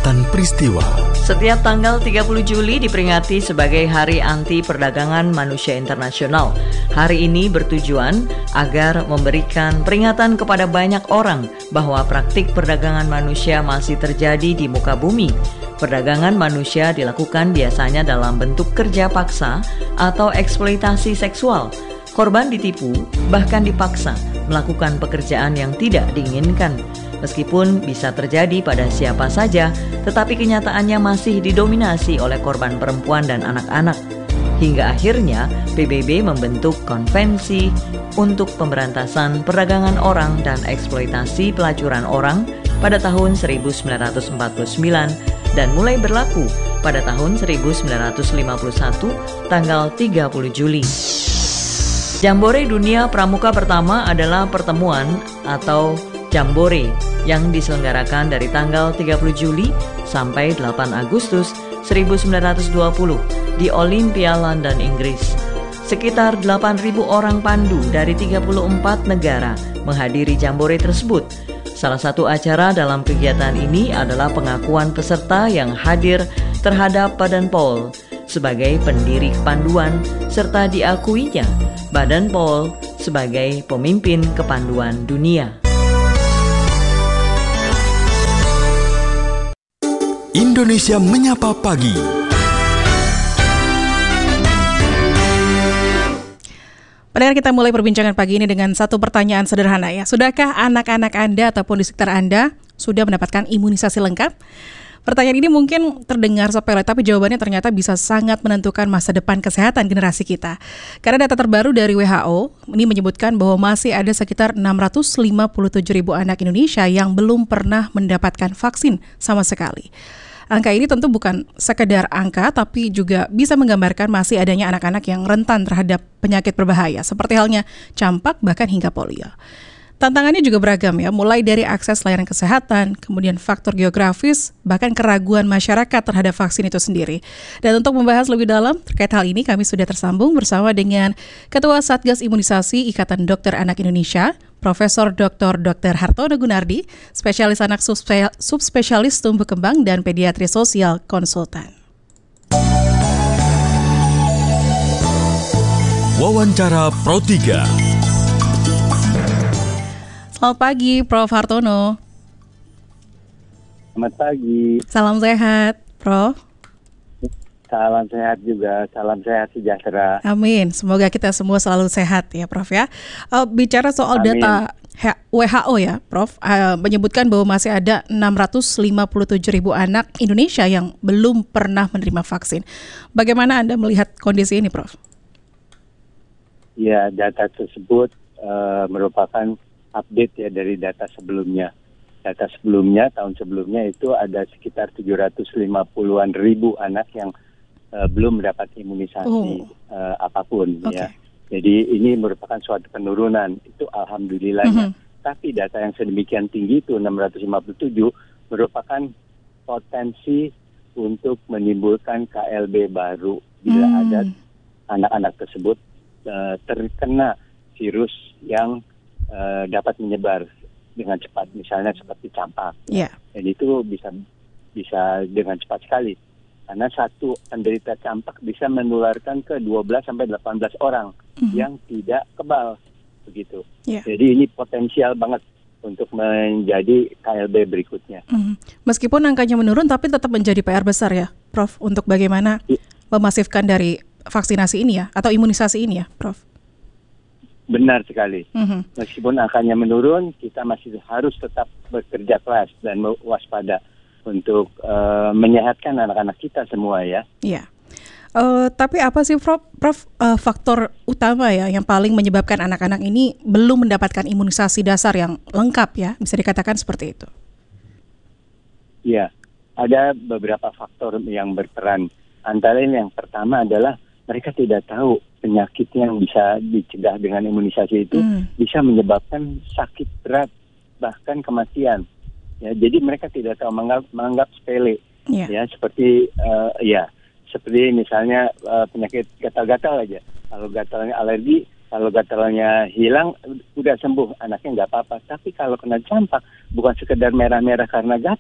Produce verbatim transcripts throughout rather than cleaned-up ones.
Catatan Peristiwa. Setiap tanggal tiga puluh Juli diperingati sebagai Hari Anti Perdagangan Manusia Internasional. Hari ini bertujuan agar memberikan peringatan kepada banyak orang bahwa praktik perdagangan manusia masih terjadi di muka bumi. Perdagangan manusia dilakukan biasanya dalam bentuk kerja paksa atau eksploitasi seksual. Korban ditipu, bahkan dipaksa melakukan pekerjaan yang tidak diinginkan. Meskipun bisa terjadi pada siapa saja, tetapi kenyataannya masih didominasi oleh korban perempuan dan anak-anak. Hingga akhirnya P B B membentuk konvensi untuk pemberantasan perdagangan orang dan eksploitasi pelacuran orang pada tahun seribu sembilan ratus empat puluh sembilan dan mulai berlaku pada tahun seribu sembilan ratus lima puluh satu tanggal tiga puluh Juli. Jambore Dunia Pramuka pertama adalah pertemuan atau Jambore yang diselenggarakan dari tanggal tiga puluh Juli sampai delapan Agustus seribu sembilan ratus dua puluh di Olympia, London, Inggris. Sekitar delapan ribu orang pandu dari tiga puluh empat negara menghadiri Jambore tersebut. Salah satu acara dalam kegiatan ini adalah pengakuan peserta yang hadir terhadap Baden Powell sebagai pendiri kepanduan serta diakuinya Baden Powell sebagai pemimpin kepanduan dunia. Indonesia Menyapa Pagi. Pendengar, kita mulai perbincangan pagi ini dengan satu pertanyaan sederhana ya. Sudahkah anak-anak Anda ataupun di sekitar Anda sudah mendapatkan imunisasi lengkap? Pertanyaan ini mungkin terdengar sepele, tapi jawabannya ternyata bisa sangat menentukan masa depan kesehatan generasi kita. Karena data terbaru dari W H O ini menyebutkan bahwa masih ada sekitar enam ratus lima puluh tujuh ribu anak Indonesia yang belum pernah mendapatkan vaksin sama sekali. Angka ini tentu bukan sekedar angka, tapi juga bisa menggambarkan masih adanya anak-anak yang rentan terhadap penyakit berbahaya, seperti halnya campak bahkan hingga polio. Tantangannya juga beragam ya, mulai dari akses layanan kesehatan, kemudian faktor geografis, bahkan keraguan masyarakat terhadap vaksin itu sendiri. Dan untuk membahas lebih dalam terkait hal ini, kami sudah tersambung bersama dengan Ketua Satgas Imunisasi Ikatan Dokter Anak Indonesia, Profesor Doktor Dokter Hartono Gunardi, spesialis anak subspe- subspesialis tumbuh kembang dan pediatri sosial konsultan. Wawancara Pro tiga. Selamat pagi, Profesor Hartono. Selamat pagi. Salam sehat, Prof. Salam sehat juga, salam sehat sejahtera. Amin. Semoga kita semua selalu sehat ya, Prof ya. Uh, bicara soal Amin. data W H O ya, Prof, uh, menyebutkan bahwa masih ada enam ratus lima puluh tujuh ribu anak Indonesia yang belum pernah menerima vaksin. Bagaimana Anda melihat kondisi ini, Prof? Ya, data tersebut uh, merupakan update ya dari data sebelumnya. Data sebelumnya, tahun sebelumnya itu ada sekitar tujuh ratus lima puluhan ribu anak yang uh, belum mendapat imunisasi oh. uh, apapun. Okay. Ya. Jadi ini merupakan suatu penurunan, itu alhamdulillahnya. Mm-hmm. Tapi data yang sedemikian tinggi itu enam ratus lima puluh tujuh merupakan potensi untuk menimbulkan K L B baru bila mm. ada anak-anak tersebut uh, terkena virus yang Uh, dapat menyebar dengan cepat, misalnya seperti campak. Yeah. Dan itu bisa bisa dengan cepat sekali. Karena satu penderita campak bisa menularkan ke dua belas sampai delapan belas orang mm-hmm. yang tidak kebal, begitu. Yeah. Jadi ini potensial banget untuk menjadi K L B berikutnya. Mm-hmm. Meskipun angkanya menurun, tapi tetap menjadi P R besar ya, Prof, untuk bagaimana yeah. memasifkan dari vaksinasi ini ya, atau imunisasi ini ya, Prof. Benar sekali. Mm-hmm. Meskipun angkanya menurun, kita masih harus tetap bekerja keras dan waspada untuk uh, menyehatkan anak-anak kita semua ya. Iya. Uh, tapi apa sih, Prof, Prof uh, faktor utama ya yang paling menyebabkan anak-anak ini belum mendapatkan imunisasi dasar yang lengkap ya, bisa dikatakan seperti itu? Iya, ada beberapa faktor yang berperan. Antara lain yang pertama adalah mereka tidak tahu penyakit yang bisa dicegah dengan imunisasi itu hmm. bisa menyebabkan sakit berat, bahkan kematian. Ya, jadi mereka tidak tahu, menganggap, menganggap sepele. Yeah. Ya, seperti uh, ya, seperti misalnya uh, penyakit gatal-gatal aja. Kalau gatalnya alergi, kalau gatalnya hilang, udah sembuh, anaknya nggak apa-apa. Tapi kalau kena campak, bukan sekedar merah-merah karena gatal,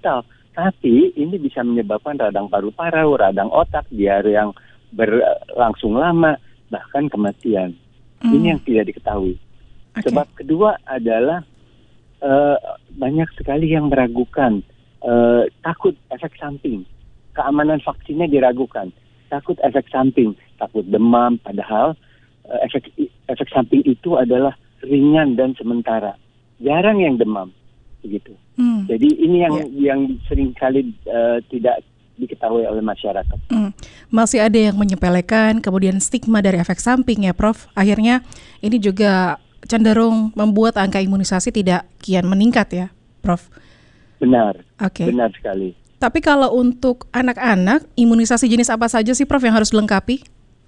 Tapi ini bisa menyebabkan radang paru-paru, radang otak, diare yang berlangsung lama, bahkan kematian. Hmm. Ini yang tidak diketahui. Okay. Sebab kedua adalah uh, banyak sekali yang meragukan, uh, takut efek samping. Keamanan vaksinnya diragukan. Takut efek samping, takut demam, padahal uh, efek efek samping itu adalah ringan dan sementara. Jarang yang demam, begitu. Hmm. Jadi ini yang yeah. yang sering kali uh, tidak diketahui oleh masyarakat. Hmm. Masih ada yang menyepelekan, kemudian stigma dari efek samping ya, Prof. Akhirnya ini juga cenderung membuat angka imunisasi tidak kian meningkat ya, Prof. Benar. Oke. Okay. Benar sekali. Tapi kalau untuk anak-anak, imunisasi jenis apa saja sih, Prof, yang harus dilengkapi?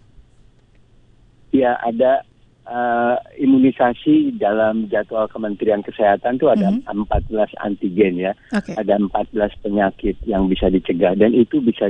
Ya, ada uh, imunisasi dalam jadwal Kementerian Kesehatan itu ada mm-hmm. empat belas antigen ya. Okay. Ada empat belas penyakit yang bisa dicegah dan itu bisa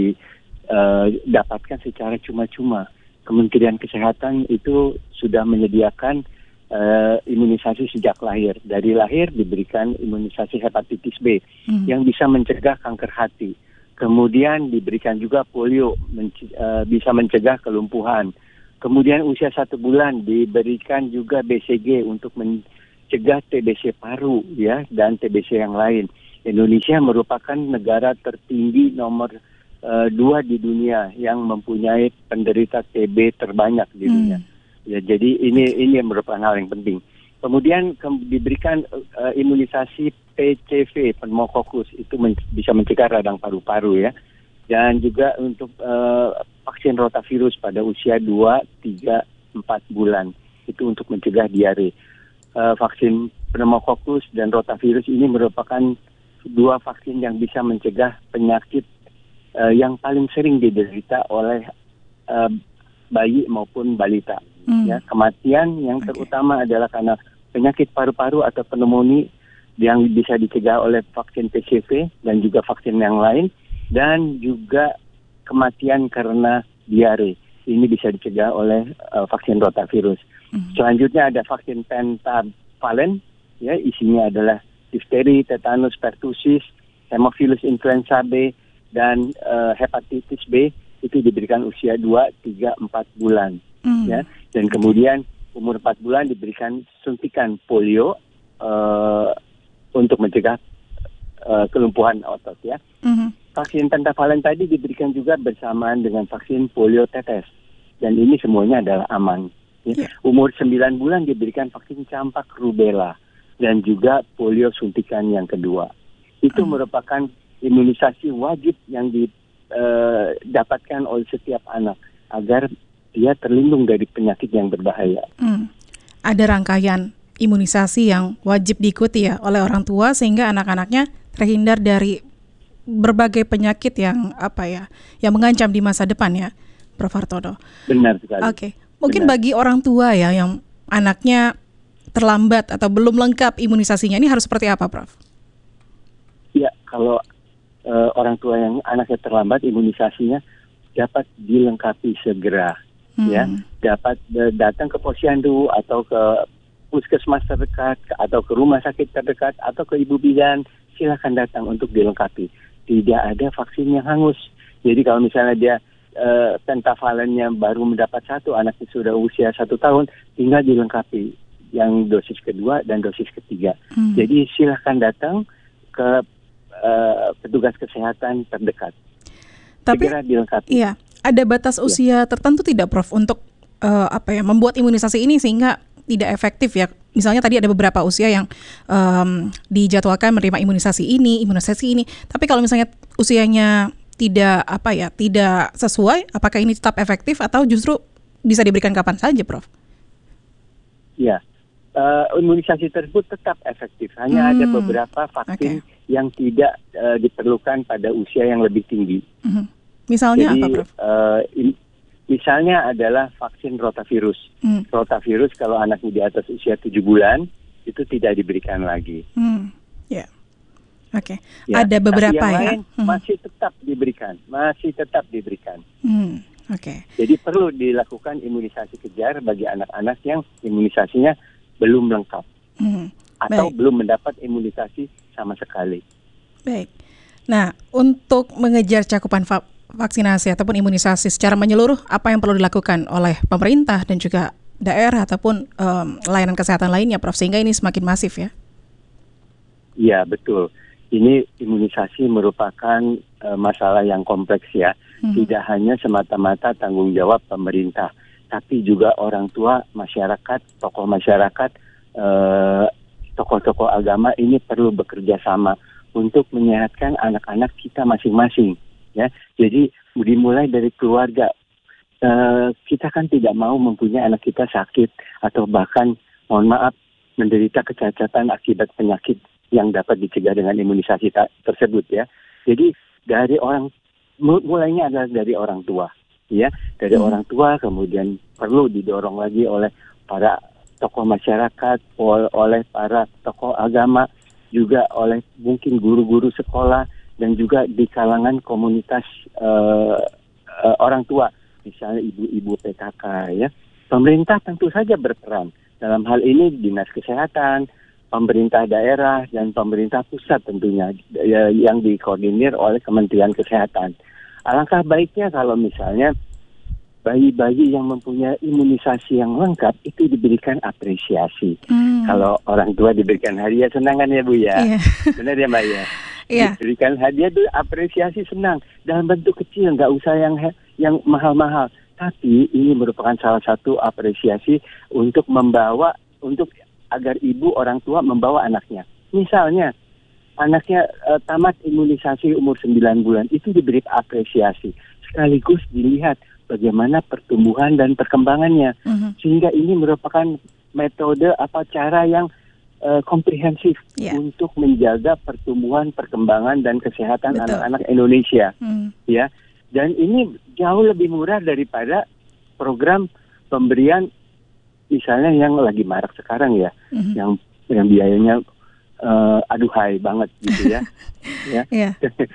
didapatkan uh, secara cuma-cuma. Kementerian Kesehatan itu sudah menyediakan Uh, imunisasi sejak lahir. Dari lahir diberikan imunisasi hepatitis B hmm. yang bisa mencegah kanker hati. Kemudian diberikan juga polio, menc- uh, bisa mencegah kelumpuhan. Kemudian usia satu bulan diberikan juga B C G untuk mencegah T B C paru ya dan T B C yang lain. Indonesia merupakan negara tertinggi nomor uh, dua di dunia yang mempunyai penderita T B terbanyak di dunia. Hmm. Ya, jadi ini ini yang merupakan hal yang penting. Kemudian ke, diberikan uh, imunisasi P C V, pneumokokus, itu men- bisa mencegah radang paru-paru ya. Dan juga untuk uh, vaksin rotavirus pada usia dua, tiga, empat bulan. Itu untuk mencegah diare. Uh, vaksin pneumokokus dan rotavirus ini merupakan dua vaksin yang bisa mencegah penyakit uh, yang paling sering diderita oleh uh, bayi maupun balita. Hmm. Ya, kematian yang okay. terutama adalah karena penyakit paru-paru atau pneumonia yang bisa dicegah oleh vaksin P C V dan juga vaksin yang lain, dan juga kematian karena diare. Ini bisa dicegah oleh uh, vaksin rotavirus. Hmm. Selanjutnya ada vaksin pentavalen, ya isinya adalah difteri, tetanus, pertusis, hemophilus influenza B dan uh, hepatitis B. Itu diberikan usia dua, tiga, empat bulan. Mm. Ya, dan kemudian umur empat bulan diberikan suntikan polio uh, untuk mencegah uh, kelumpuhan otot ya. Mm-hmm. Vaksin pentavalen tadi diberikan juga bersamaan dengan vaksin polio tetes dan ini semuanya adalah aman. Ya. Yeah. Umur sembilan bulan diberikan vaksin campak rubella dan juga polio suntikan yang kedua. Itu mm. merupakan imunisasi wajib yang didapatkan uh, oleh setiap anak agar dia terlindung dari penyakit yang berbahaya. Hmm. Ada rangkaian imunisasi yang wajib diikuti ya oleh orang tua sehingga anak-anaknya terhindar dari berbagai penyakit yang apa ya, yang mengancam di masa depan ya, Prof Hartono. Benar sekali. Oke, okay. Mungkin benar. Bagi orang tua ya yang anaknya terlambat atau belum lengkap imunisasinya, ini harus seperti apa, Prof? Ya, kalau uh, orang tua yang anaknya terlambat imunisasinya dapat dilengkapi segera. Hmm. Ya, dapat uh, datang ke posyandu atau ke puskesmas terdekat atau ke rumah sakit terdekat atau ke ibu bidan, silakan datang untuk dilengkapi. Tidak ada vaksin yang hangus. Jadi kalau misalnya dia uh, pentavalennya baru mendapat satu, anaknya sudah usia satu tahun, tinggal dilengkapi yang dosis kedua dan dosis ketiga. Hmm. Jadi silakan datang ke uh, petugas kesehatan terdekat. Tapi segera dilengkapi. Iya. Ada batas usia ya. tertentu tidak, Prof, untuk uh, apa ya membuat imunisasi ini sehingga tidak efektif ya? Misalnya tadi ada beberapa usia yang um, dijadwalkan menerima imunisasi ini, imunisasi ini. Tapi kalau misalnya usianya tidak apa ya, tidak sesuai, apakah ini tetap efektif atau justru bisa diberikan kapan saja, Prof? Ya, uh, imunisasi tersebut tetap efektif. Hanya hmm. ada beberapa vaksin okay. yang tidak uh, diperlukan pada usia yang lebih tinggi. Hmm. Misalnya Jadi, apa, Prof? Uh, in, misalnya adalah vaksin rotavirus. Hmm. Rotavirus kalau anaknya di atas usia tujuh bulan, itu tidak diberikan lagi. Hmm. Ya, yeah. Oke. Okay. Ya, ada beberapa yang ya? Lain hmm. masih tetap diberikan, masih tetap diberikan. Hmm. Oke. Okay. Jadi perlu dilakukan imunisasi kejar bagi anak-anak yang imunisasinya belum lengkap. Hmm. Atau Baik. belum mendapat imunisasi sama sekali. Baik. Nah, untuk mengejar cakupan va- vaksinasi ataupun imunisasi secara menyeluruh, apa yang perlu dilakukan oleh pemerintah dan juga daerah ataupun um, layanan kesehatan lainnya, Prof, sehingga ini semakin masif ya? Iya, betul. Ini imunisasi merupakan uh, masalah yang kompleks ya. Hmm. Tidak hanya semata-mata tanggung jawab pemerintah, tapi juga orang tua, masyarakat, tokoh masyarakat, uh, tokoh-tokoh agama ini perlu bekerja sama untuk menyehatkan anak-anak kita masing-masing. Ya, jadi dimulai dari keluarga. Uh, kita kan tidak mau mempunyai anak kita sakit atau bahkan, mohon maaf, menderita kecacatan akibat penyakit yang dapat dicegah dengan imunisasi ta- tersebut ya. Jadi dari orang mulainya adalah dari orang tua, ya, dari hmm. orang tua, kemudian perlu didorong lagi oleh para tokoh masyarakat, oleh para tokoh agama, juga oleh mungkin guru-guru sekolah dan juga di kalangan komunitas uh, uh, orang tua, misalnya ibu-ibu P K K ya. Pemerintah tentu saja berperan dalam hal ini, dinas kesehatan, pemerintah daerah dan pemerintah pusat tentunya ya, yang dikoordinir oleh Kementerian Kesehatan. Alangkah baiknya kalau misalnya bayi-bayi yang mempunyai imunisasi yang lengkap itu diberikan apresiasi. Hmm. Kalau orang tua diberikan hadiah, senang kan ya Bu ya? Yeah. Benar ya Mbak ya? Yeah. Diberikan hadiah itu apresiasi, senang dalam bentuk kecil, nggak usah yang yang mahal-mahal. Tapi ini merupakan salah satu apresiasi untuk membawa untuk agar ibu orang tua membawa anaknya. Misalnya, anaknya uh, tamat imunisasi umur sembilan bulan, itu diberi apresiasi. Sekaligus dilihat bagaimana pertumbuhan dan perkembangannya. Uh-huh. Sehingga ini merupakan metode apa cara yang uh, komprehensif yeah. untuk menjaga pertumbuhan, perkembangan, dan kesehatan Betul. anak-anak Indonesia. Uh-huh. Ya, dan ini jauh lebih murah daripada program pemberian misalnya yang lagi marak sekarang ya, mm-hmm. yang yang biayanya uh, aduhai banget gitu ya. ya. Yeah.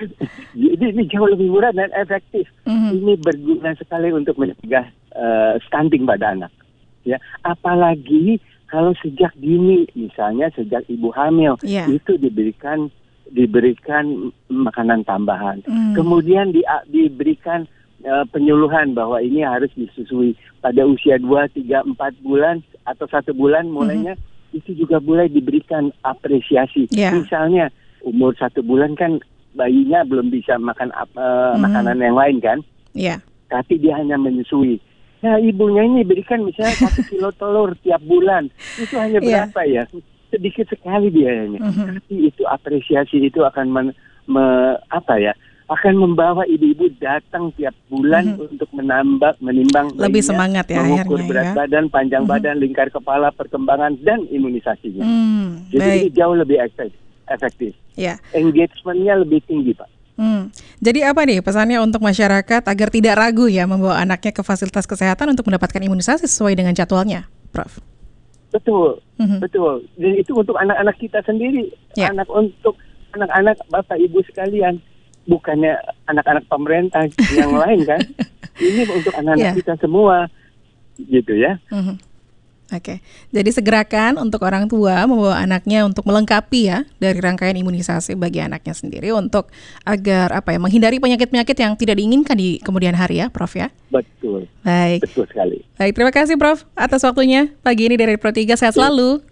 Jadi ini jauh lebih murah dan efektif. Mm-hmm. Ini berguna sekali untuk mencegah uh, stunting pada anak. Ya, apalagi kalau sejak dini, misalnya sejak ibu hamil, yeah. itu diberikan diberikan makanan tambahan. Mm. Kemudian di, diberikan Uh, penyuluhan bahwa ini harus disusui pada usia dua, tiga, empat bulan atau satu bulan mulainya, mm-hmm. itu juga boleh diberikan apresiasi. Yeah. Misalnya umur satu bulan kan bayinya belum bisa makan uh, mm-hmm. makanan yang lain kan, yeah. tapi dia hanya menyusui. Nah ibunya ini berikan misalnya satu kilo telur tiap bulan, itu hanya yeah. berapa ya? Sedikit sekali biayanya. Mm-hmm. Tapi itu apresiasi itu akan men, me, apa ya? akan membawa ibu-ibu datang tiap bulan mm-hmm. untuk menambah, menimbang lebih bayinya, semangat ya mengukur akhirnya, berat ya? badan, panjang mm-hmm. badan, lingkar kepala, perkembangan, dan imunisasinya. Mm, Jadi baik. Ini jauh lebih efektif. Yeah. Engagement-nya lebih tinggi, Pak. Hmm. Jadi apa nih pesannya untuk masyarakat agar tidak ragu ya membawa anaknya ke fasilitas kesehatan untuk mendapatkan imunisasi sesuai dengan jadwalnya, Prof? Betul, mm-hmm. betul. Dan itu untuk anak-anak kita sendiri, yeah. anak untuk anak-anak Bapak Ibu sekalian. Bukannya anak-anak pemerintah yang lain kan, ini untuk anak-anak yeah. kita semua, gitu ya. Mm-hmm. Oke, okay. Jadi segerakan untuk orang tua membawa anaknya untuk melengkapi ya dari rangkaian imunisasi bagi anaknya sendiri untuk agar apa ya menghindari penyakit-penyakit yang tidak diinginkan di kemudian hari ya, Prof ya. Betul. Baik. Betul sekali. Baik, terima kasih Prof atas waktunya pagi ini dari Pro tiga. Sehat selalu.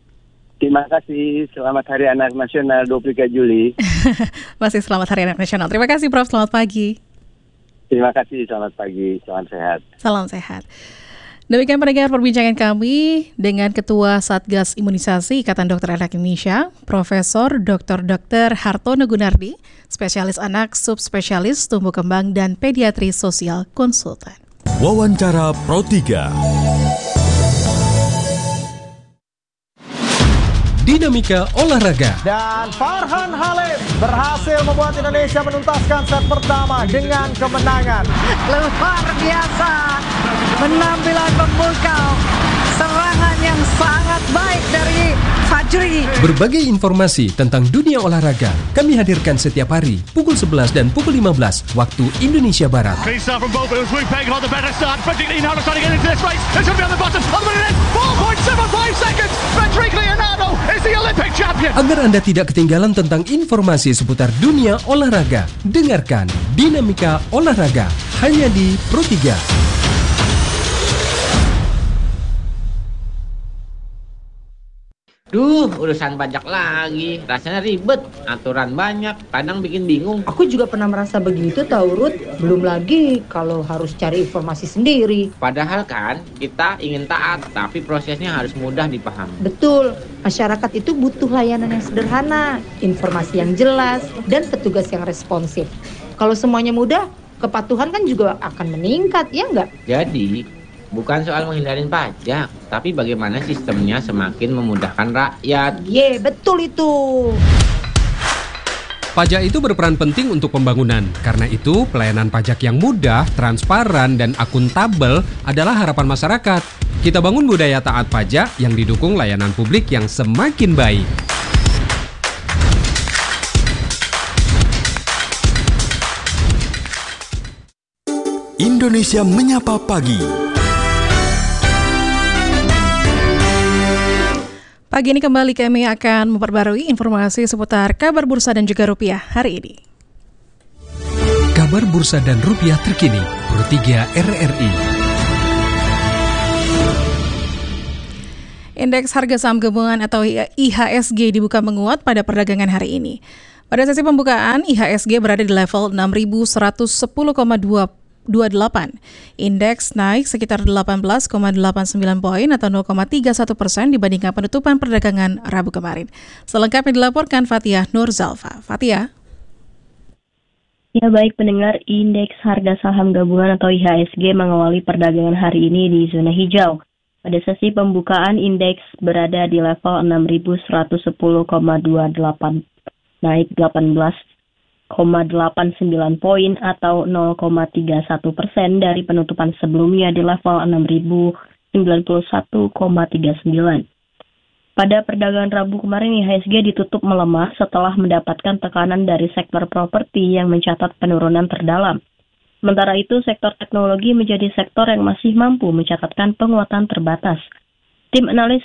Terima kasih. Selamat Hari Anak Nasional dua puluh tiga Juli. Masih selamat Hari Anak Nasional. Terima kasih Prof. Selamat pagi. Terima kasih. Selamat pagi. Salam sehat. Salam sehat. Demikian pendengar perbincangan kami dengan Ketua Satgas Imunisasi Ikatan Dokter Anak Indonesia, Profesor Doktor Dokter Hartono Gunardi, spesialis anak, subspesialis tumbuh kembang dan pediatri sosial konsultan. Wawancara Pro tiga. Dinamika olahraga. Dan Farhan Halim berhasil membuat Indonesia menuntaskan set pertama dengan kemenangan. Luar biasa penampilan pemukau serangannya yang sangat baik dari Fajri. Berbagai informasi tentang dunia olahraga kami hadirkan setiap hari pukul sebelas dan pukul lima belas waktu Indonesia Barat. Agar Anda tidak ketinggalan tentang informasi seputar dunia olahraga, dengarkan Dinamika Olahraga hanya di Pro tiga. Duh, urusan pajak lagi. Rasanya ribet, aturan banyak, kadang bikin bingung. Aku juga pernah merasa begitu tahu Ruth. Belum lagi kalau harus cari informasi sendiri. Padahal kan kita ingin taat, tapi prosesnya harus mudah dipahami. Betul, masyarakat itu butuh layanan yang sederhana, informasi yang jelas, dan petugas yang responsif. Kalau semuanya mudah, kepatuhan kan juga akan meningkat, ya nggak? Jadi, bukan soal menghindarin pajak, tapi bagaimana sistemnya semakin memudahkan rakyat. Ye, betul itu. Pajak itu berperan penting untuk pembangunan. Karena itu, pelayanan pajak yang mudah, transparan, dan akuntabel adalah harapan masyarakat. Kita bangun budaya taat pajak yang didukung layanan publik yang semakin baik. Indonesia Menyapa Pagi. Pagi ini kembali kami akan memperbarui informasi seputar kabar bursa dan juga rupiah hari ini. Kabar bursa dan rupiah terkini, Pro tiga R R I. Indeks harga saham gabungan atau I H S G dibuka menguat pada perdagangan hari ini. Pada sesi pembukaan, I H S G berada di level enam ribu seratus sepuluh koma dua puluh delapan. Indeks naik sekitar delapan belas koma delapan sembilan poin atau nol koma tiga satu persen dibandingkan penutupan perdagangan Rabu kemarin. Selengkapnya dilaporkan Fathia Nurzalfa. Fathia. Ya baik pendengar, indeks harga saham gabungan atau I H S G mengawali perdagangan hari ini di zona hijau. Pada sesi pembukaan, indeks berada di level enam ribu seratus sepuluh koma dua delapan, naik delapan belas koma delapan sembilan poin atau nol koma tiga satu persen dari penutupan sebelumnya di level enam ribu sembilan puluh satu koma tiga sembilan. Pada perdagangan Rabu kemarin, I H S G ditutup melemah setelah mendapatkan tekanan dari sektor properti yang mencatat penurunan terdalam. Sementara itu, sektor teknologi menjadi sektor yang masih mampu mencatatkan penguatan terbatas. Tim analis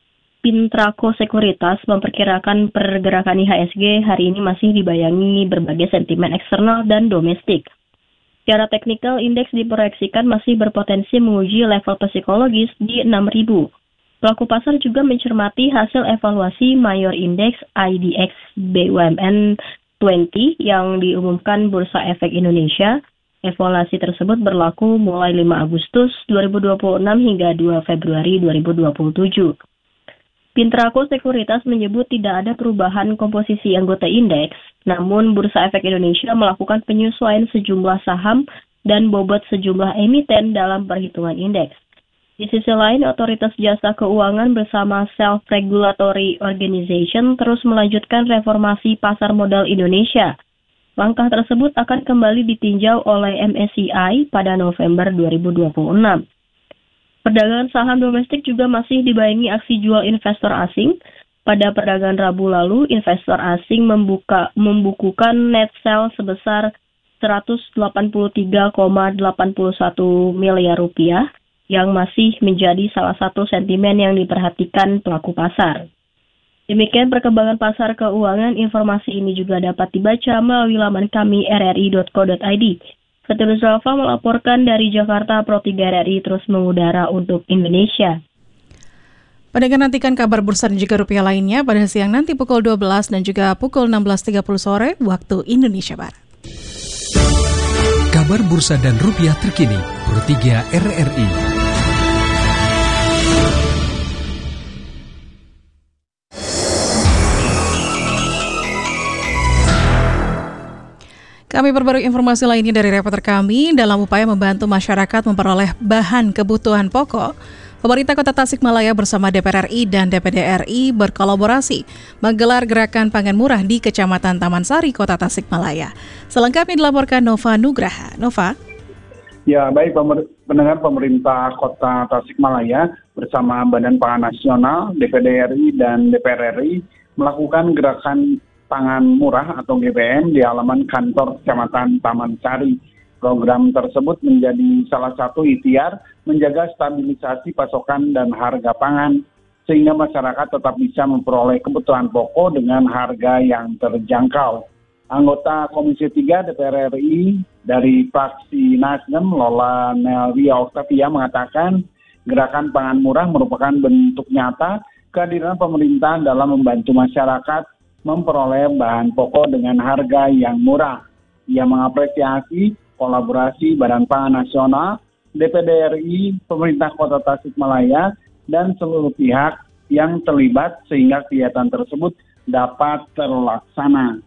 Pintraco Sekuritas memperkirakan pergerakan I H S G hari ini masih dibayangi berbagai sentimen eksternal dan domestik. Secara teknikal, indeks diproyeksikan masih berpotensi menguji level psikologis di enam ribu. Pelaku pasar juga mencermati hasil evaluasi Mayor Index I D X B U M N dua puluh yang diumumkan Bursa Efek Indonesia. Evaluasi tersebut berlaku mulai lima Agustus dua ribu dua puluh enam hingga dua Februari dua ribu dua puluh tujuh. Pintraco Sekuritas menyebut tidak ada perubahan komposisi anggota indeks, namun Bursa Efek Indonesia melakukan penyesuaian sejumlah saham dan bobot sejumlah emiten dalam perhitungan indeks. Di sisi lain, Otoritas Jasa Keuangan bersama Self-Regulatory Organization terus melanjutkan reformasi pasar modal Indonesia. Langkah tersebut akan kembali ditinjau oleh M S C I pada November dua ribu dua puluh enam. Perdagangan saham domestik juga masih dibayangi aksi jual investor asing. Pada perdagangan Rabu lalu, investor asing membuka membukukan net sell sebesar seratus delapan puluh tiga koma delapan satu miliar rupiah yang masih menjadi salah satu sentimen yang diperhatikan pelaku pasar. Demikian perkembangan pasar keuangan. Informasi ini juga dapat dibaca melalui laman kami r r i dot co dot i d. Fathia Zalfa melaporkan dari Jakarta. Pro tiga R R I terus mengudara untuk Indonesia. Pendengar, nantikan kabar bursa dan juga rupiah lainnya pada siang nanti pukul dua belas dan juga pukul enam belas tiga puluh sore waktu Indonesia Barat. Kabar bursa dan rupiah terkini, Pro tiga R R I. Kami perbarui informasi lainnya dari reporter kami. Dalam upaya membantu masyarakat memperoleh bahan kebutuhan pokok, pemerintah Kota Tasikmalaya bersama D P R R I dan D P D R I berkolaborasi menggelar gerakan pangan murah di Kecamatan Taman Sari, Kota Tasikmalaya. Selengkapnya dilaporkan Nova Nugraha. Nova. Ya, baik pendengar, pemerintah Kota Tasikmalaya bersama Badan Pangan Nasional, D P D R I, dan D P R R I melakukan gerakan pangan murah atau G P M di halaman kantor Kecamatan Taman Sari. Program tersebut menjadi salah satu ikhtiar menjaga stabilisasi pasokan dan harga pangan, sehingga masyarakat tetap bisa memperoleh kebutuhan pokok dengan harga yang terjangkau. Anggota Komisi tiga D P R R I dari fraksi Nasdem, Lola Nelvia Octavia, mengatakan gerakan pangan murah merupakan bentuk nyata kehadiran pemerintah dalam membantu masyarakat memperoleh bahan pokok dengan harga yang murah. Ia mengapresiasi kolaborasi Badan Pangan Nasional, D P D R I, pemerintah Kota Tasikmalaya, dan seluruh pihak yang terlibat sehingga kegiatan tersebut dapat terlaksana.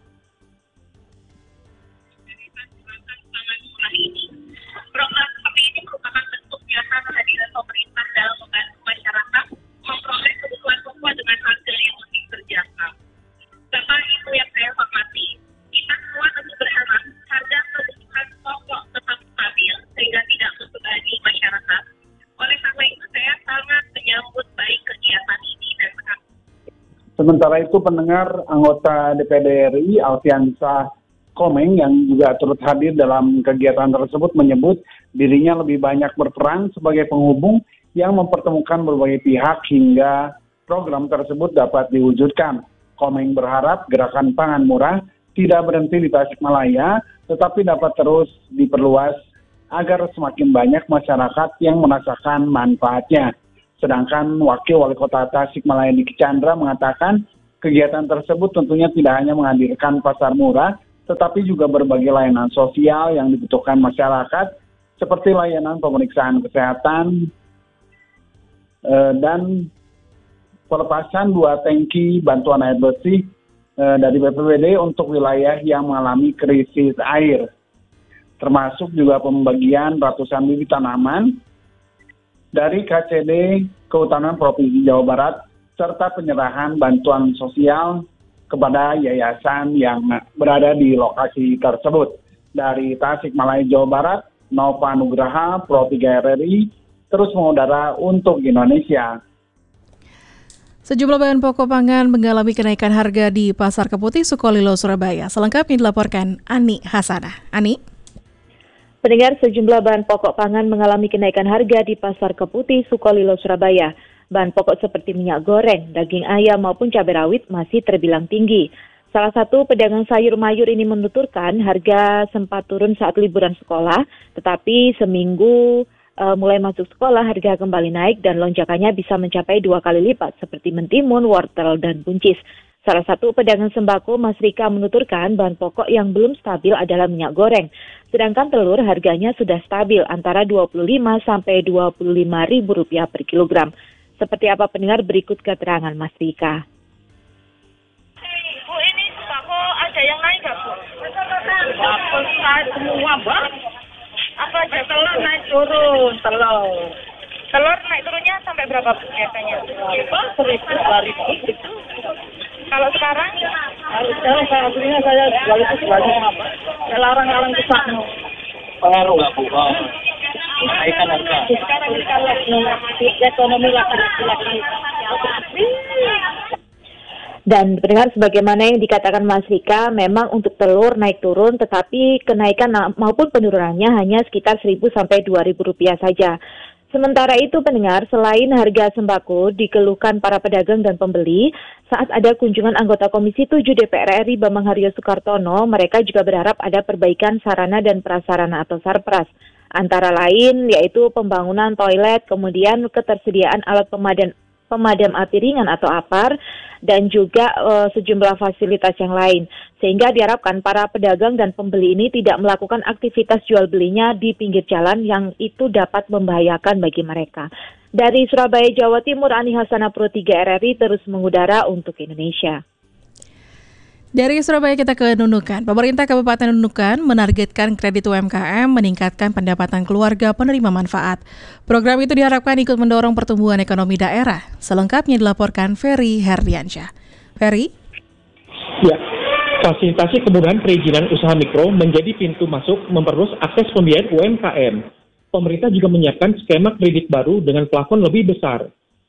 Program seperti ini merupakan bentuk nyata kehadiran pemerintah dalam membantu masyarakat memperoleh kebutuhan pokok dengan harga yang lebih terjangkau. Bapak Ibu yang saya hormati, kita semua tentu berharap harga kebutuhan pokok tetap stabil sehingga tidak membebani masyarakat. Oleh karena itu saya sangat menyambut baik kegiatan ini dan berharap. Sementara itu pendengar, anggota D P D R I Alfiansa Komeng yang juga turut hadir dalam kegiatan tersebut menyebut dirinya lebih banyak berperan sebagai penghubung yang mempertemukan berbagai pihak hingga program tersebut dapat diwujudkan. Komeng berharap gerakan pangan murah tidak berhenti di Tasikmalaya, tetapi dapat terus diperluas agar semakin banyak masyarakat yang merasakan manfaatnya. Sedangkan Wakil Wali Kota Tasikmalaya Diki Chandra mengatakan kegiatan tersebut tentunya tidak hanya menghadirkan pasar murah, tetapi juga berbagai layanan sosial yang dibutuhkan masyarakat, seperti layanan pemeriksaan kesehatan eh, dan pelepasan dua tangki bantuan air bersih eh, dari B P B D untuk wilayah yang mengalami krisis air, termasuk juga pembagian ratusan bibit tanaman dari K C D Kehutanan Provinsi Jawa Barat, serta penyerahan bantuan sosial kepada yayasan yang berada di lokasi tersebut. Dari Tasikmalaya, Jawa Barat, Nova Nugraha, Pro tiga R R I, terus mengudara untuk Indonesia. Sejumlah bahan pokok pangan mengalami kenaikan harga di Pasar Keputih, Sukolilo, Surabaya. Selengkapnya dilaporkan Ani Hasanah. Ani? Pendengar, sejumlah bahan pokok pangan mengalami kenaikan harga di Pasar Keputih, Sukolilo, Surabaya. Bahan pokok seperti minyak goreng, daging ayam maupun cabai rawit masih terbilang tinggi. Salah satu pedagang sayur mayur ini menuturkan harga sempat turun saat liburan sekolah, tetapi seminggu uh, mulai masuk sekolah harga kembali naik dan lonjakannya bisa mencapai dua kali lipat seperti mentimun, wortel, dan buncis. Salah satu pedagang sembako, Mas Rika, menuturkan bahan pokok yang belum stabil adalah minyak goreng. Sedangkan telur harganya sudah stabil antara dua puluh lima sampai dua puluh lima ribu rupiah per kilogram. Seperti apa pendengar, berikut keterangan Mas Rika. Bu, ini sembako ada yang naik nggak, Bu? Sembako naik semua, Mbak. Apa aja telur naik turun, telur. Telur naik turunnya sampai berapa biasanya? Seribu, dua ribu gitu. Kalau sekarang? Sekarang saya aslinya saya jual itu jualnya apa? Saya larang-larang ke sana. Pengaruh nggak, Bu? Naikkan harga. Sekarang kita lagi ekonomi lagi. Dan pendengar, sebagaimana yang dikatakan Mas Rika, memang untuk telur naik turun, tetapi kenaikan maupun penurunannya hanya sekitar seribu sampai dua ribu rupiah saja. Sementara itu pendengar, selain harga sembako dikeluhkan para pedagang dan pembeli, saat ada kunjungan anggota Komisi tujuh D P R R I Bambang Haryo Soekartono, mereka juga berharap ada perbaikan sarana dan prasarana atau sarpras. Antara lain yaitu pembangunan toilet, kemudian ketersediaan alat pemadam, pemadam api ringan atau APAR, dan juga uh, sejumlah fasilitas yang lain. Sehingga diharapkan para pedagang dan pembeli ini tidak melakukan aktivitas jual belinya di pinggir jalan yang itu dapat membahayakan bagi mereka. Dari Surabaya, Jawa Timur, Ani Hasanah, Pro tiga R R I terus mengudara untuk Indonesia. Dari Surabaya kita ke Nunukan. Pemerintah Kabupaten Nunukan menargetkan kredit U M K M meningkatkan pendapatan keluarga penerima manfaat. Program itu diharapkan ikut mendorong pertumbuhan ekonomi daerah. Selengkapnya dilaporkan Ferry Herdiansyah. Ferry? Ya, fasilitasi kemudahan perizinan usaha mikro menjadi pintu masuk memperluas akses pembiayaan U M K M. Pemerintah juga menyiapkan skema kredit baru dengan plafon lebih besar.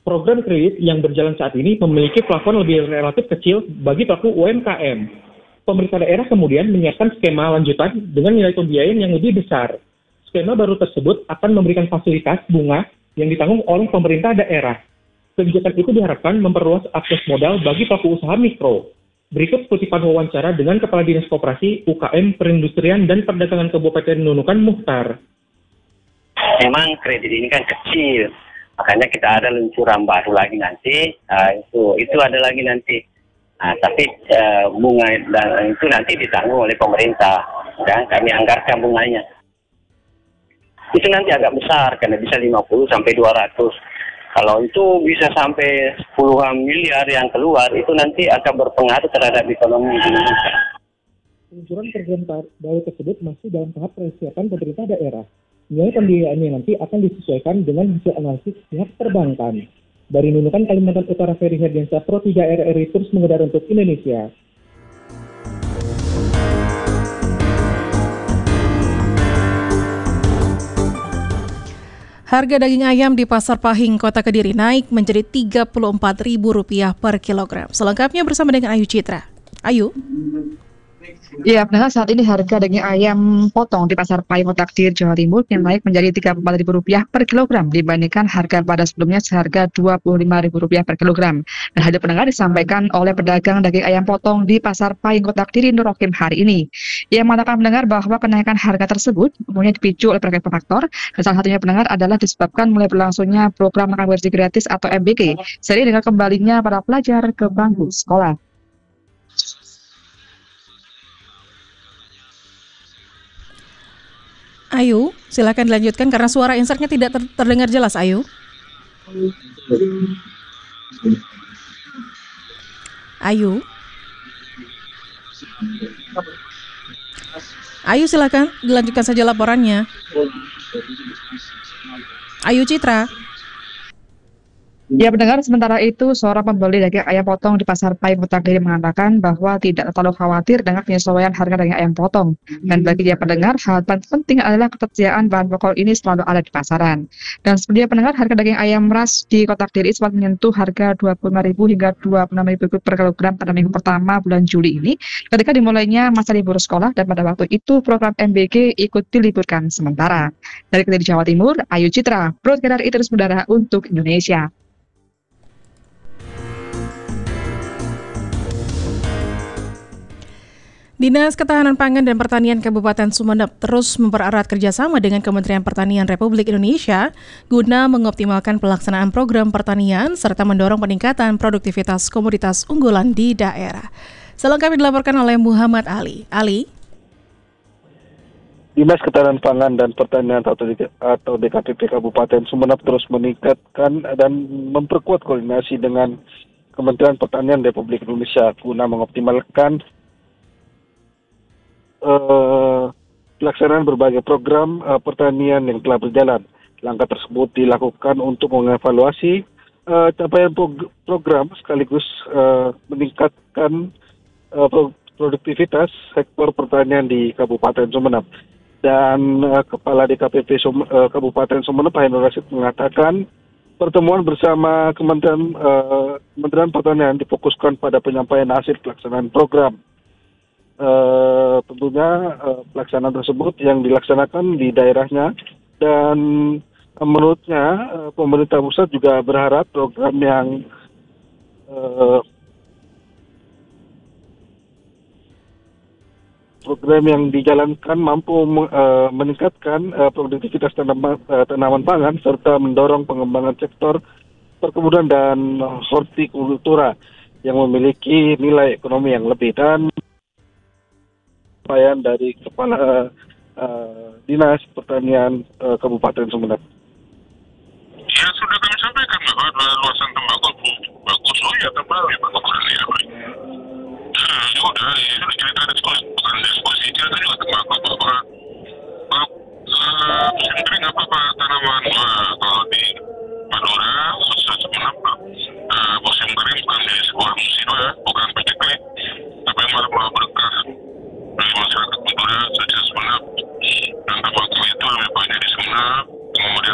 Program kredit yang berjalan saat ini memiliki plafon lebih relatif kecil bagi pelaku U M K M. Pemerintah daerah kemudian menyiapkan skema lanjutan dengan nilai pembiayaan yang lebih besar. Skema baru tersebut akan memberikan fasilitas bunga yang ditanggung oleh pemerintah daerah. Kebijakan itu diharapkan memperluas akses modal bagi pelaku usaha mikro. Berikut kutipan wawancara dengan Kepala Dinas Koperasi, U K M, Perindustrian, dan Perdagangan Kabupaten Nunukan Muhtar. Memang kredit ini kan kecil, makanya kita ada luncuran baru lagi nanti, uh, itu itu ada lagi nanti. Nah, tapi uh, bunga dan itu nanti ditanggung oleh pemerintah, dan kami anggarkan bunganya. Itu nanti agak besar, karena bisa lima puluh sampai dua ratus. Kalau itu bisa sampai puluhan miliar yang keluar, itu nanti akan berpengaruh terhadap ekonomi Indonesia. Peluncuran program baru tersebut masih dalam tahap persiapan pemerintah daerah. Nilai pembiayaannya nanti akan disesuaikan dengan hasil analisis pihak perbankan. Dari Nunukan, Kalimantan Utara, Ferry Herdiansyah, Pro tiga R R I terus mengudara untuk Indonesia. Harga daging ayam di Pasar Pahing, Kota Kediri naik menjadi tiga puluh empat ribu rupiah per kilogram. Selengkapnya bersama dengan Ayu Citra. Ayu. Ya, pendengar, saat ini harga daging ayam potong di Pasar Pahing, Kota Kediri, Jawa Timur yang naik menjadi tiga puluh empat ribu rupiah per kilogram dibandingkan harga pada sebelumnya seharga dua puluh lima ribu rupiah per kilogram. Dan hal pendengar disampaikan oleh pedagang daging ayam potong di Pasar Pahing, Kota Kediri, Nur Rokim hari ini. Ia mengatakan pendengar bahwa kenaikan harga tersebut umumnya dipicu oleh berbagai faktor, dan salah satunya pendengar adalah disebabkan mulai berlangsungnya program makan bersih gratis atau M B K, seiring dengan kembalinya para pelajar ke bangku sekolah. Ayu, silakan dilanjutkan karena suara insertnya tidak ter- terdengar jelas, Ayu. Ayu. Ayu, silakan dilanjutkan saja laporannya. Ayu Citra. Ya, pendengar, sementara itu seorang pembeli daging ayam potong di Pasar Pahing, Kota Kediri mengatakan bahwa tidak terlalu khawatir dengan penyesuaian harga daging ayam potong. Dan bagi dia pendengar, hal paling penting adalah ketersediaan bahan pokok ini selalu ada di pasaran. Dan seperti pendengar, harga daging ayam ras di Kota Kediri sempat menyentuh harga dua puluh lima ribu hingga dua puluh enam ribu per kilogram pada minggu pertama bulan Juli ini, ketika dimulainya masa libur sekolah, dan pada waktu itu program M B K ikut diliburkan sementara. Dari Kediri, Jawa Timur, Ayu Citra, Pro tiga R I terus mengudara untuk Indonesia. Dinas Ketahanan Pangan dan Pertanian Kabupaten Sumeneb terus mempererat kerjasama dengan Kementerian Pertanian Republik Indonesia guna mengoptimalkan pelaksanaan program pertanian serta mendorong peningkatan produktivitas komoditas unggulan di daerah. Selengkapnya dilaporkan oleh Muhammad Ali. Ali. Dinas Ketahanan Pangan dan Pertanian atau D K P P Kabupaten Sumeneb terus meningkatkan dan memperkuat koordinasi dengan Kementerian Pertanian Republik Indonesia guna mengoptimalkan Uh, pelaksanaan berbagai program uh, pertanian yang telah berjalan. Langkah tersebut dilakukan untuk mengevaluasi uh, capaian prog- program sekaligus uh, meningkatkan uh, pro- produktivitas sektor pertanian di Kabupaten Sumeneb. Dan uh, Kepala D K P P Sum- uh, Kabupaten Sumeneb, Pak Henur Rasid, mengatakan pertemuan bersama Kementerian uh, Kementerian Pertanian difokuskan pada penyampaian hasil pelaksanaan program. Uh, tentunya uh, pelaksanaan tersebut yang dilaksanakan di daerahnya, dan uh, menurutnya uh, pemerintah pusat juga berharap program yang uh, program yang dijalankan mampu uh, meningkatkan uh, produktivitas tanaman, uh, tanaman pangan serta mendorong pengembangan sektor perkebunan dan hortikultura yang memiliki nilai ekonomi yang lebih. Dan upayaan dari Kepala uh, uh, Dinas Pertanian uh, Kabupaten Sumeneb. Ya, sudah kami sampaikan bahwa luasan tembakau bagus. Oh ya, tembakau ya, bagus ya. Nah, ya udah, ya udah kita diskusi, bukan diskusi, kita juga tembakau bahwa uh, musim kering apa-apa tanaman uh, kalau di Madura, khususnya Sumeneb, uh, musim kering bukan di sebuah musim ya, bukan paceklik, tapi malah berkah. Dari masyarakat Madura, saja Sumeneb, dan tembakau itu lebih banyak di Sumeneb, kemudian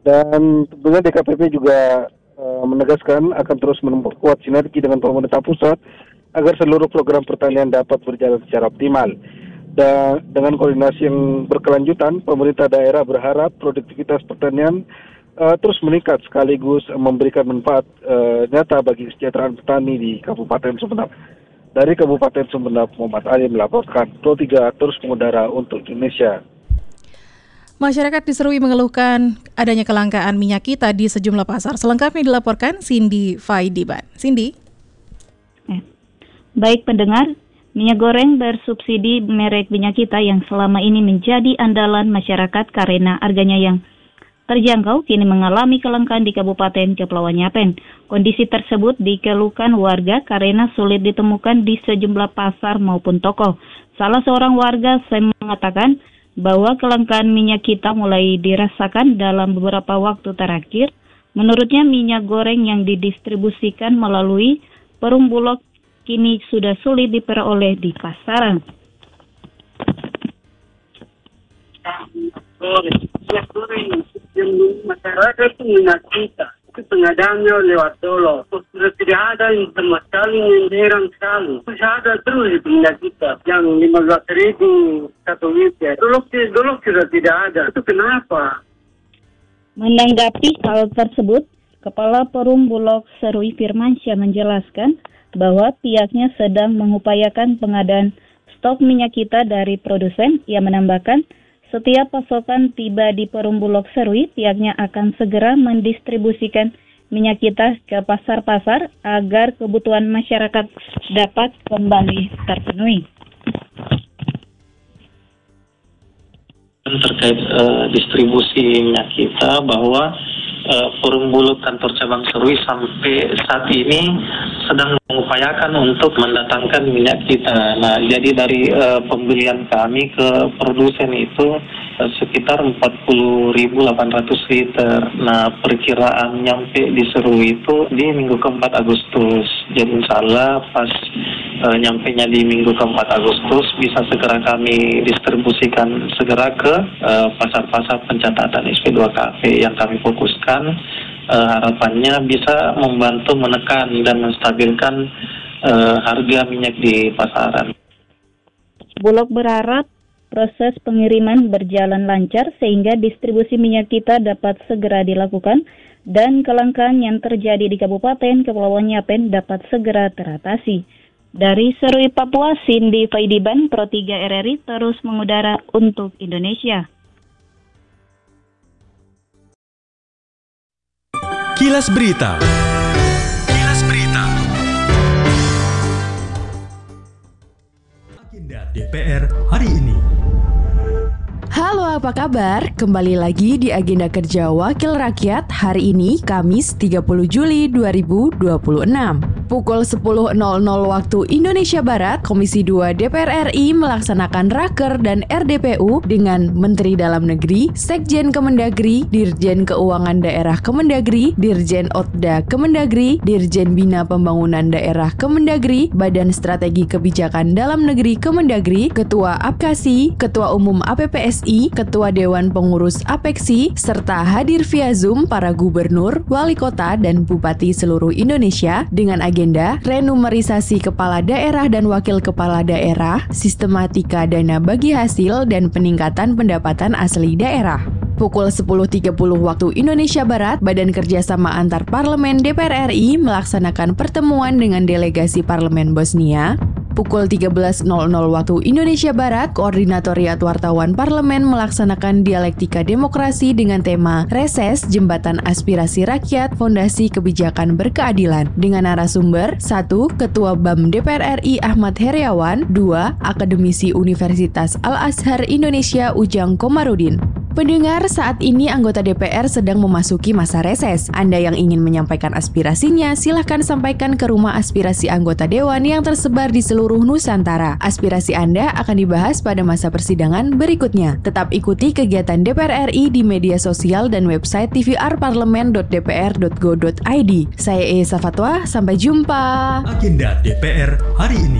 Dan tentunya D K P P juga uh, menegaskan akan terus memperkuat sinergi dengan pemerintah pusat agar seluruh program pertanian dapat berjalan secara optimal. Dan dengan koordinasi yang berkelanjutan, pemerintah daerah berharap produktivitas pertanian uh, terus meningkat sekaligus memberikan manfaat uh, nyata bagi kesejahteraan petani di Kabupaten Sumeneb. Dari Kabupaten Sumeneb, Muhammad Ali melaporkan Pro tiga terus mengudara untuk Indonesia. Masyarakat diserui mengeluhkan adanya kelangkaan minyak kita di sejumlah pasar. Selengkapnya dilaporkan Cindy Faidiban. Cindy. Baik pendengar, minyak goreng bersubsidi merek minyak kita yang selama ini menjadi andalan masyarakat karena harganya yang terjangkau kini mengalami kelangkaan di Kabupaten Kepulauan Yapen. Kondisi tersebut dikeluhkan warga karena sulit ditemukan di sejumlah pasar maupun toko. Salah seorang warga mengatakan bahwa kelangkaan minyak kita mulai dirasakan dalam beberapa waktu terakhir. Menurutnya minyak goreng yang didistribusikan melalui Perum Bulog kini sudah sulit diperoleh di pasaran. Minyak goreng yang masyarakat itu minyak kita. Pengadaannya lewat dolo, sudah tidak ada yang sama sekali, yang heran sekali. Terus ada terus minyak kita yang lima belas ribu satu liter. Dulu, dulu sudah tidak ada. Itu kenapa? Menanggapi hal tersebut, Kepala Perum Bulog Serui Firmansyah menjelaskan bahwa pihaknya sedang mengupayakan pengadaan stok minyak kita dari produsen. Ia menambahkan, setiap pasokan tiba di Perum Bulog Serui, pihaknya akan segera mendistribusikan minyak kita ke pasar-pasar agar kebutuhan masyarakat dapat kembali terpenuhi. Terkait uh, distribusi minyak kita, bahwa uh, Perum Bulog kantor cabang Serui sampai saat ini sedang mengupayakan untuk mendatangkan minyak kita. Nah, jadi dari uh, pembelian kami ke produsen itu uh, sekitar empat puluh ribu delapan ratus liter. Nah, perkiraan nyampe di Serui itu di minggu keempat Agustus. Jadi insya Allah pas uh, nyampenya di minggu keempat Agustus bisa segera kami distribusikan segera ke uh, pasar-pasar pencatatan S P dua K P yang kami fokuskan. Uh, harapannya bisa membantu menekan dan menstabilkan uh, harga minyak di pasaran. Bulog berharap proses pengiriman berjalan lancar sehingga distribusi minyak kita dapat segera dilakukan dan kelangkaan yang terjadi di Kabupaten Kepulauan Yapen dapat segera teratasi. Dari Serui Papua, Cindy Faidiban, Pro tiga R R I terus mengudara untuk Indonesia. Kilas Berita. Kilas Berita. Agenda D P R hari ini. Halo, apa kabar? Kembali lagi di Agenda Kerja Wakil Rakyat hari ini, Kamis tiga puluh Juli dua ribu dua puluh enam. Pukul sepuluh nol nol waktu Indonesia Barat, Komisi dua D P R R I melaksanakan Raker dan R D P U dengan Menteri Dalam Negeri, Sekjen Kemendagri, Dirjen Keuangan Daerah Kemendagri, Dirjen Otda Kemendagri, Dirjen Bina Pembangunan Daerah Kemendagri, Badan Strategi Kebijakan Dalam Negeri Kemendagri, Ketua Apkasi, Ketua Umum A P P S I, Ketua Dewan Pengurus Apexi, serta hadir via Zoom para gubernur, wali kota, dan bupati seluruh Indonesia dengan agenda renumerisasi kepala daerah dan wakil kepala daerah, sistematika dana bagi hasil, dan peningkatan pendapatan asli daerah. Pukul sepuluh tiga puluh waktu Indonesia Barat, Badan Kerjasama Antar Parlemen D P R R I melaksanakan pertemuan dengan delegasi Parlemen Bosnia. Pukul tiga belas nol nol waktu Indonesia Barat, Koordinatoriat Wartawan Parlemen melaksanakan dialektika demokrasi dengan tema Reses Jembatan Aspirasi Rakyat Fondasi Kebijakan Berkeadilan dengan narasumber satu. Ketua B A M D P R R I Ahmad Heriawan, dua. Akademisi Universitas Al-Azhar Indonesia Ujang Komarudin. Pendengar, saat ini anggota D P R sedang memasuki masa reses. Anda yang ingin menyampaikan aspirasinya, silahkan sampaikan ke rumah aspirasi anggota Dewan yang tersebar di seluruh Nusantara. Aspirasi Anda akan dibahas pada masa persidangan berikutnya. Tetap ikuti kegiatan D P R R I di media sosial dan website t v r parlemen dot d p r dot go dot i d. Saya Esa Fatwa, sampai jumpa. Agenda D P R hari ini.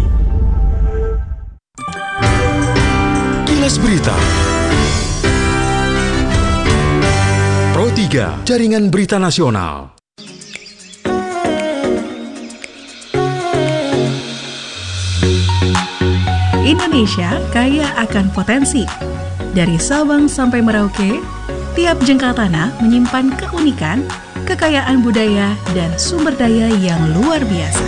Kilas Berita. Pro tiga tiga, Jaringan Berita Nasional. Indonesia kaya akan potensi. Dari Sabang sampai Merauke, tiap jengkal tanah menyimpan keunikan, kekayaan budaya, dan sumber daya yang luar biasa.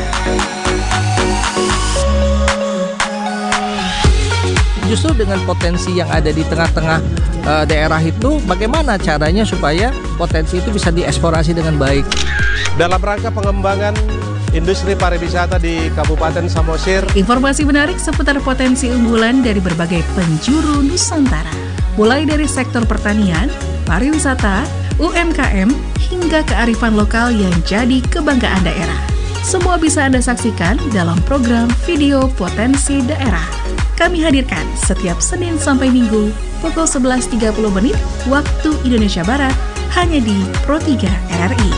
Justru dengan potensi yang ada di tengah-tengah uh, daerah itu, bagaimana caranya supaya potensi itu bisa dieksplorasi dengan baik. Dalam rangka pengembangan industri pariwisata di Kabupaten Samosir. Informasi menarik seputar potensi unggulan dari berbagai penjuru Nusantara. Mulai dari sektor pertanian, pariwisata, U M K M, hingga kearifan lokal yang jadi kebanggaan daerah. Semua bisa Anda saksikan dalam program Video Potensi Daerah. Kami hadirkan setiap Senin sampai Minggu pukul sebelas tiga puluh menit waktu Indonesia Barat hanya di Pro tiga R R I.